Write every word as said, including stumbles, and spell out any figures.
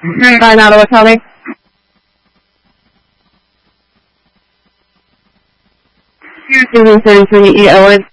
Nine Ottawa, tell me. Susan thirty-three E Owen.